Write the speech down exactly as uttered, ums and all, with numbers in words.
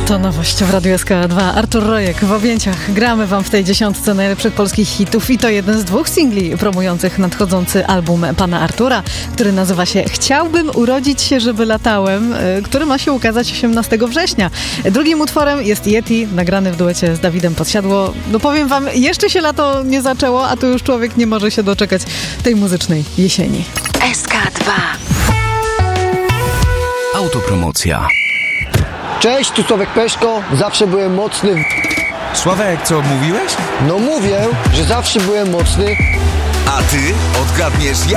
To nowość w Radiu S K dwa. Artur Rojek w objęciach. Gramy wam w tej dziesiątce najlepszych polskich hitów i to jeden z dwóch singli promujących nadchodzący album pana Artura, który nazywa się Chciałbym urodzić się, żeby latałem, który ma się ukazać osiemnastego września. Drugim utworem jest Yeti, nagrany w duecie z Dawidem Podsiadło. No powiem wam, jeszcze się lato nie zaczęło, a tu już człowiek nie może się doczekać tej muzycznej jesieni. S K dwa. Autopromocja. Cześć, tu Sławek Peszko. Zawsze byłem mocny w... Sławek, co mówiłeś? No mówię, że zawsze byłem mocny. A ty odgadniesz jak?